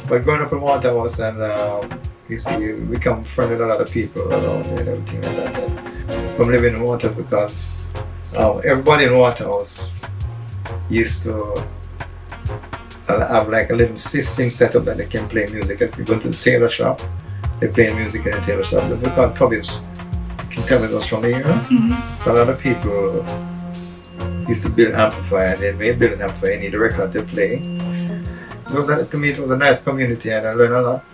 But growing up in Waterhouse and you see, you become friends with a lot of people around you and everything like that. And from living in Waterhouse, because everybody in Waterhouse used to have like a little system set up that they can play music. As we go to the tailor shop, they play music in the tailor shop. So because Tubby's, King Tubby's was from here, Mm-hmm. so a lot of people used to build amplifier. They may build an amplifier, you need a record to play. So that, to me, it was a nice community and I learned a lot.